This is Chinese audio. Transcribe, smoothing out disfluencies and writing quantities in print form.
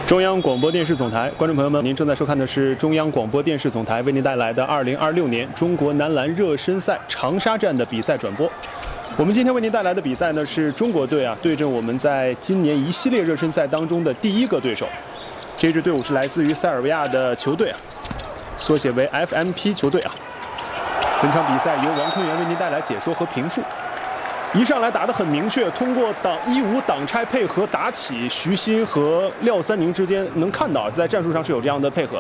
中央广播电视总台，观众朋友们，您正在收看的是中央广播电视总台为您带来的2026年中国男篮热身赛长沙站的比赛转播。我们今天为您带来的比赛呢，是中国队对阵我们在今年一系列热身赛当中的第一个对手。这支队伍是来自于塞尔维亚的球队缩写为 FMP 球队本场比赛由王坤元为您带来解说和评述。一上来打得很明确，通过1-5挡拆配合打起，徐新和廖三宁之间能看到在战术上是有这样的配合。